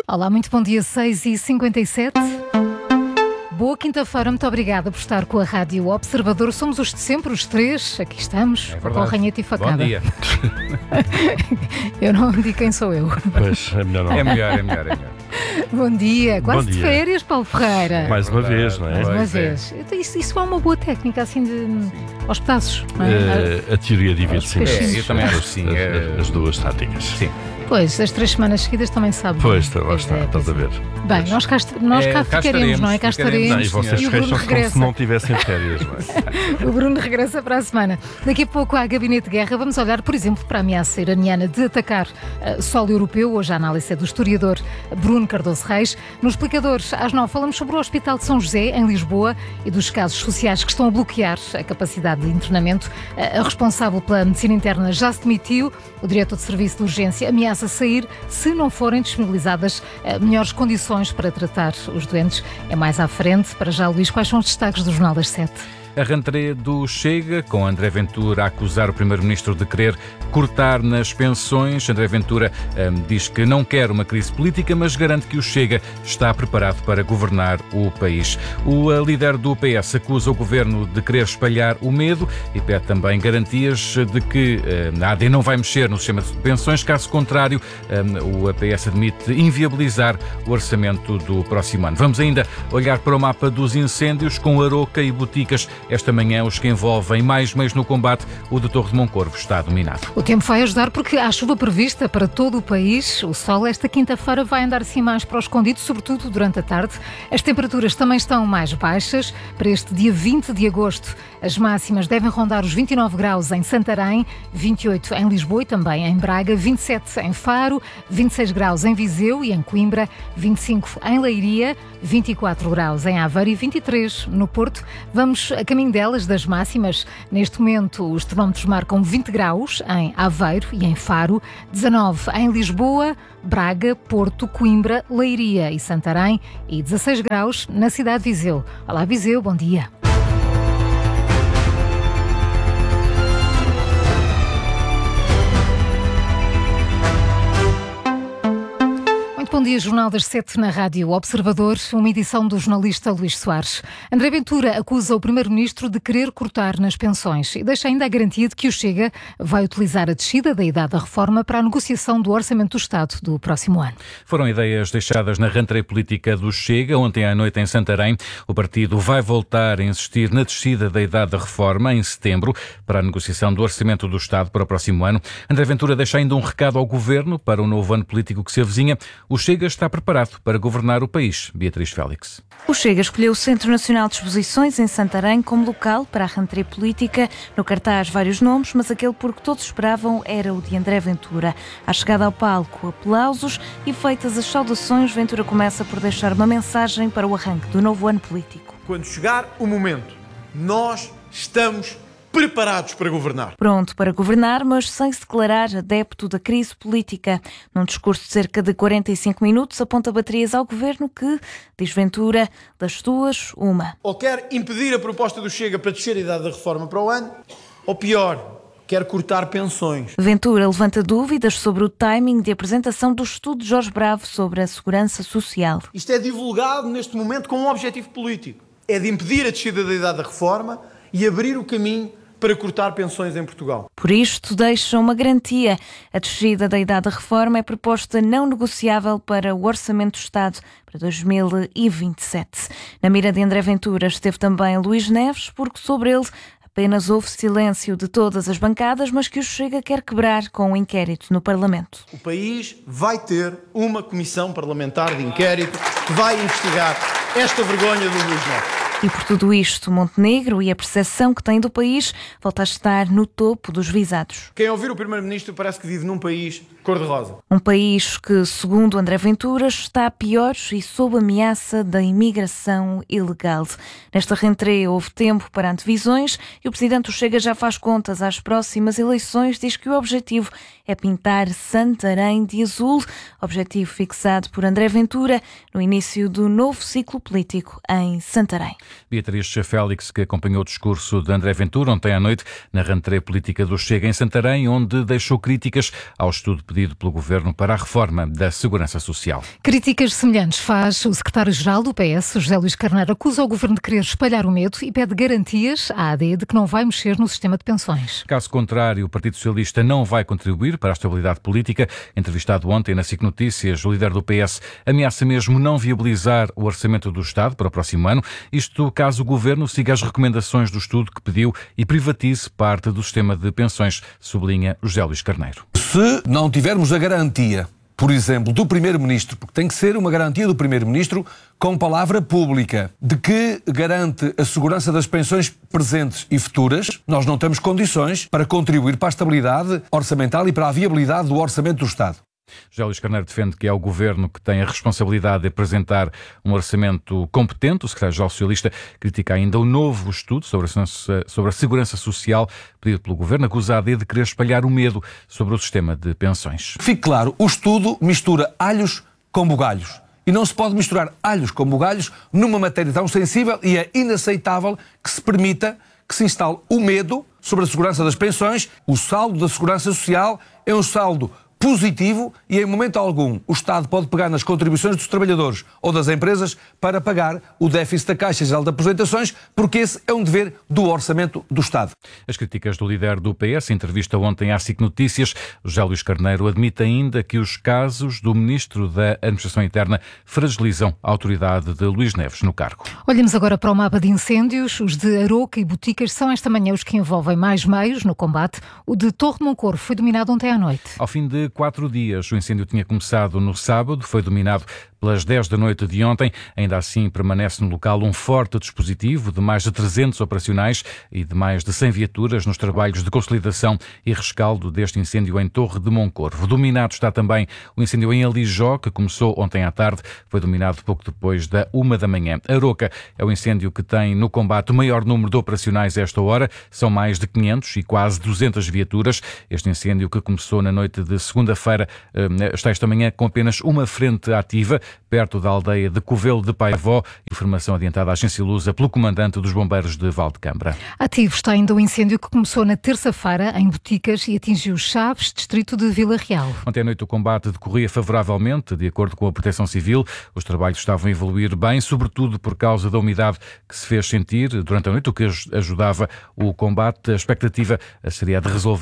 Olá, muito bom dia, 6h57. Boa quinta-feira, muito obrigada por estar com a Rádio Observador. Somos os de sempre, os três. Aqui estamos, com ranhete e facada. Bom dia. Eu não digo quem sou eu. Pois, é melhor não. É melhor. Bom dia, quase Bom de dia. férias, Paulo Ferreira. Mais uma vez, não é? Mais uma Pois é. vez. Então, isso é uma boa técnica, assim, aos pedaços, não é? A teoria divide-se em É, eu também acho que sim. as duas táticas. Sim. Pois, as 3 semanas seguidas também sabe. Pois, lá está, estás a ver. Bem, nós cá ficaremos, não é? Cá estaremos. Não, e vocês E o Bruno fecham como regressa. se não tivessem férias, não é? O Bruno regressa para a semana. Daqui a pouco há Gabinete de Guerra. Vamos olhar, por exemplo, para a ameaça iraniana de atacar solo europeu. Hoje a análise é do historiador Bruno Cardoso Reis. No Explicador, às 9, falamos sobre o Hospital de São José, em Lisboa, e dos casos sociais que estão a bloquear a capacidade de internamento. A responsável pela medicina interna já se demitiu. O diretor de serviço de urgência ameaça sair se não forem disponibilizadas melhores condições para tratar os doentes. É mais à frente. Para já, Luís, quais são os destaques do Jornal das 7? A rentrée do Chega, com André Ventura a acusar o Primeiro-Ministro de querer cortar nas pensões. André Ventura diz que não quer uma crise política, mas garante que o Chega está preparado para governar o país. O líder do PS acusa o Governo de querer espalhar o medo e pede também garantias de que a AD não vai mexer no sistema de pensões. Caso contrário, o PS admite inviabilizar o orçamento do próximo ano. Vamos ainda olhar para o mapa dos incêndios com Aroca e Boticas. Esta manhã, os que envolvem mais meios no combate, o de Torre de Moncorvo está dominado. O tempo vai ajudar porque há chuva prevista para todo o país. O sol esta quinta-feira vai andar assim mais para o escondido, sobretudo durante a tarde. As temperaturas também estão mais baixas. Para este dia 20 de agosto, as máximas devem rondar os 29 graus em Santarém, 28 em Lisboa e também em Braga, 27 em Faro, 26 graus em Viseu e em Coimbra, 25 em Leiria, 24 graus em Aveiro e 23 no Porto. Vamos a caminho delas, das máximas. Neste momento, os termómetros marcam 20 graus em Aveiro e em Faro, 19 em Lisboa, Braga, Porto, Coimbra, Leiria e Santarém e 16 graus na cidade de Viseu. Olá, Viseu, bom dia. Bom dia, Jornal das 7 na Rádio Observador, uma edição do jornalista Luís Soares. André Ventura acusa o Primeiro-Ministro de querer cortar nas pensões e deixa ainda a garantia de que o Chega vai utilizar a descida da idade da reforma para a negociação do Orçamento do Estado do próximo ano. Foram ideias deixadas na rentrée política do Chega. Ontem à noite em Santarém, o partido vai voltar a insistir na descida da idade da reforma em setembro para a negociação do Orçamento do Estado para o próximo ano. André Ventura deixa ainda um recado ao Governo para o novo ano político que se avizinha. O Chega está preparado para governar o país. Beatriz Félix. O Chega escolheu o Centro Nacional de Exposições em Santarém como local para a rentrée política. No cartaz, vários nomes, mas aquele por que todos esperavam era o de André Ventura. À chegada ao palco, aplausos e feitas as saudações, Ventura começa por deixar uma mensagem para o arranque do novo ano político. Quando chegar o momento, nós estamos preparados para governar. Pronto para governar, mas sem se declarar adepto da crise política. Num discurso de cerca de 45 minutos, aponta baterias ao Governo que, diz Ventura, das duas, uma. Ou quer impedir a proposta do Chega para descer a idade da reforma para o ano, ou pior, quer cortar pensões. Ventura levanta dúvidas sobre o timing de apresentação do estudo de Jorge Bravo sobre a segurança social. Isto é divulgado neste momento com um objetivo político. É de impedir a descida da idade da reforma e abrir o caminho para cortar pensões em Portugal. Por isto, deixa uma garantia. A descida da idade da reforma é proposta não negociável para o Orçamento do Estado para 2027. Na mira de André Ventura esteve também Luís Neves, porque sobre ele apenas houve silêncio de todas as bancadas, mas que o Chega quer quebrar com um inquérito no Parlamento. O país vai ter uma comissão parlamentar de inquérito que vai investigar esta vergonha do Luís Neves. E por tudo isto, Montenegro e a percepção que tem do país volta a estar no topo dos visados. Quem ouvir o Primeiro-Ministro parece que vive num país cor-de-rosa. Um país que, segundo André Ventura, está pior e sob ameaça da imigração ilegal. Nesta rentrée houve tempo para antevisões e o Presidente do Chega já faz contas às próximas eleições. Diz que o objetivo é pintar Santarém de azul, objetivo fixado por André Ventura no início do novo ciclo político em Santarém. Beatriz Félix, que acompanhou o discurso de André Ventura ontem à noite na rentrée política do Chega em Santarém, onde deixou críticas ao estudo pedido pelo Governo para a reforma da Segurança Social. Críticas semelhantes faz o secretário-geral do PS, José Luís Carneiro, acusa o Governo de querer espalhar o medo e pede garantias à AD de que não vai mexer no sistema de pensões. Caso contrário, o Partido Socialista não vai contribuir para a estabilidade política. Entrevistado ontem na SIC Notícias, o líder do PS ameaça mesmo não viabilizar o orçamento do Estado para o próximo ano, isto caso o Governo siga as recomendações do estudo que pediu e privatize parte do sistema de pensões, sublinha José Luís Carneiro. Se não tivermos a garantia, por exemplo, do Primeiro-Ministro, porque tem que ser uma garantia do Primeiro-Ministro com palavra pública, de que garante a segurança das pensões presentes e futuras, nós não temos condições para contribuir para a estabilidade orçamental e para a viabilidade do orçamento do Estado. José Luís Carneiro defende que é o Governo que tem a responsabilidade de apresentar um orçamento competente. O secretário-geral socialista critica ainda o novo estudo sobre a segurança social pedido pelo Governo, acusa a AD de querer espalhar o medo sobre o sistema de pensões. Fique claro, o estudo mistura alhos com bugalhos. E não se pode misturar alhos com bugalhos numa matéria tão sensível e é inaceitável que se permita que se instale o medo sobre a segurança das pensões. O saldo da segurança social é um saldo positivo e em momento algum o Estado pode pegar nas contribuições dos trabalhadores ou das empresas para pagar o déficit da Caixa Geral de Aposentações, porque esse é um dever do orçamento do Estado. As críticas do líder do PS, em entrevista ontem à SIC Notícias, José Luís Carneiro admite ainda que os casos do Ministro da Administração Interna fragilizam a autoridade de Luís Neves no cargo. Olhamos agora para o mapa de incêndios. Os de Aroca e Boticas são esta manhã os que envolvem mais meios no combate. O de Torre de Moncorvo foi dominado ontem à noite. Ao fim de 4 dias. O incêndio tinha começado no sábado, foi dominado pelas 10 da noite de ontem. Ainda assim, permanece no local um forte dispositivo de mais de 300 operacionais e de mais de 100 viaturas nos trabalhos de consolidação e rescaldo deste incêndio em Torre de Moncorvo. Dominado está também o incêndio em Alijó, que começou ontem à tarde, foi dominado pouco depois da 1 da manhã. Aroca é o incêndio que tem no combate o maior número de operacionais a esta hora. São mais de 500 e quase 200 viaturas. Este incêndio, que começou na noite de segunda-feira, está esta manhã com apenas uma frente ativa, perto da aldeia de Covelo de Paivó. Informação adiantada à Agência Lusa pelo comandante dos bombeiros de Valdecambra. Ativo está ainda o incêndio que começou na terça-feira em Boticas e atingiu Chaves, distrito de Vila Real. Ontem à noite o combate decorria favoravelmente, de acordo com a Proteção Civil. Os trabalhos estavam a evoluir bem, sobretudo por causa da umidade que se fez sentir durante a noite, o que ajudava o combate. A expectativa seria a de resolver